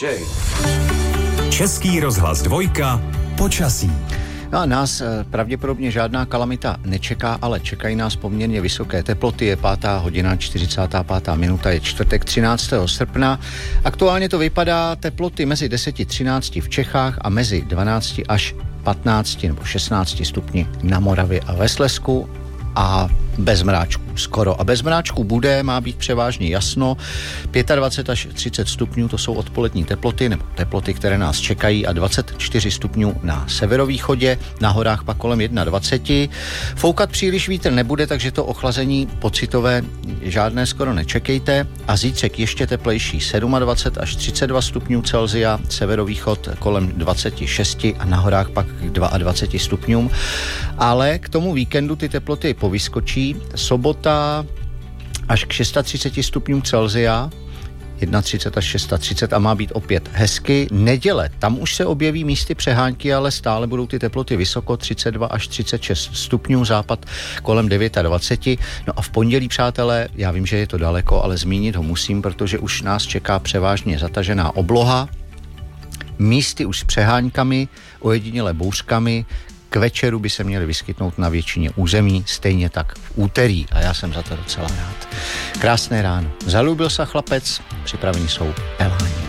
Jay. Český rozhlas 2, počasí. No a nás pravděpodobně žádná kalamita nečeká, ale čekají nás poměrně vysoké teploty. Je 5:00, 45 minuta, je čtvrtek 13. srpna. Aktuálně to vypadá teploty mezi 10-13 v Čechách a mezi 12 až 15 nebo 16 stupni na Moravě a ve Slezsku a bez mráčků skoro. A bez mráčků má být převážně jasno. 25 až 30 stupňů, to jsou odpolední teploty, nebo teploty, které nás čekají, a 24 stupňů na severovýchodě, na horách pak kolem 21. Foukat příliš vítr nebude, takže to ochlazení pocitové žádné skoro nečekejte. A zítřek ještě teplejší, 27 až 32 stupňů Celsia, severovýchod kolem 26 a na horách pak k 22 stupňům. Ale k tomu víkendu ty teploty povyskočí. Sobota až k 630 stupňům Celsia, 31 až 630 a má být opět hezky. Neděle, tam už se objeví místy přehánky, ale stále budou ty teploty vysoko, 32 až 36 stupňů, západ kolem 29. No a v pondělí, přátelé, já vím, že je to daleko, ale zmínit ho musím, protože už nás čeká převážně zatažená obloha, místy už s přeháňkami, ojediněle bouřkami. K večeru by se měly vyskytnout na většině území, stejně tak v úterý a já jsem za to docela rád. Krásné ráno. Zalúbil se chlapec, připraveni jsou Eláni.